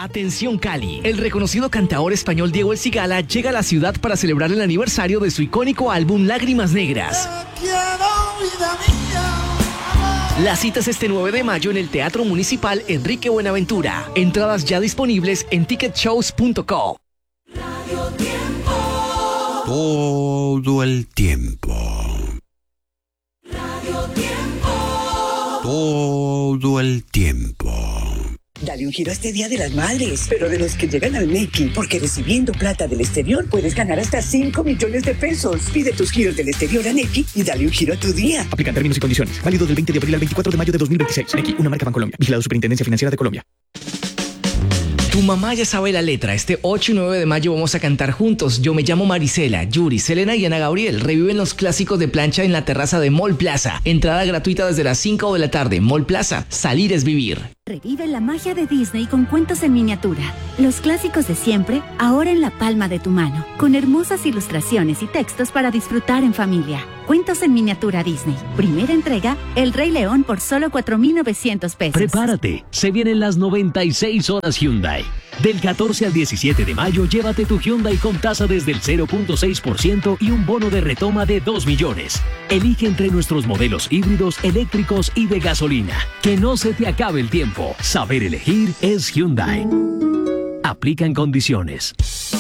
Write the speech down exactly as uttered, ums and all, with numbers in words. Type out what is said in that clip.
Atención Cali, el reconocido cantador español Diego El Cigala llega a la ciudad para celebrar el aniversario de su icónico álbum Lágrimas Negras. La cita es este nueve de mayo en el Teatro Municipal Enrique Buenaventura. Entradas ya disponibles en ticket shows punto co. Todo el tiempo. Todo el tiempo. Dale un giro a este Día de las Madres, pero de los que llegan al Nequi, porque recibiendo plata del exterior puedes ganar hasta cinco millones de pesos. Pide tus giros del exterior a Nequi y dale un giro a tu día. Aplican términos y condiciones. Válido del veinte de abril al veinticuatro de mayo de dos mil veintiséis. Nequi, una marca Bancolombia. Vigilado Superintendencia Financiera de Colombia. Tu mamá ya sabe la letra. Este ocho y nueve de mayo vamos a cantar juntos. Yo me llamo Marisela, Yuri, Selena y Ana Gabriel. Reviven los clásicos de plancha en la terraza de Mall Plaza. Entrada gratuita desde las cinco de la tarde. Mall Plaza. Salir es vivir. Revive la magia de Disney con cuentos en miniatura. Los clásicos de siempre, ahora en la palma de tu mano. Con hermosas ilustraciones y textos para disfrutar en familia. Cuentos en miniatura Disney. Primera entrega, El Rey León por solo cuatro mil novecientos pesos. Prepárate, se vienen las noventa y seis horas Hyundai. Del catorce al diecisiete de mayo, llévate tu Hyundai con tasa desde el cero punto seis por ciento y un bono de retoma de dos millones. Elige entre nuestros modelos híbridos, eléctricos y de gasolina. Que no se te acabe el tiempo. Saber elegir es Hyundai. Aplican condiciones.